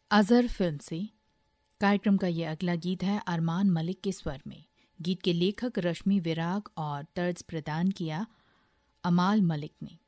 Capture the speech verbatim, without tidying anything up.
Azhar film से कार्यक्रम का ये अगला गीत है अरमान मलिक के स्वर में। गीत के लेखक रश्मि विराग और तर्ज प्रदान किया अमाल मलिक ने।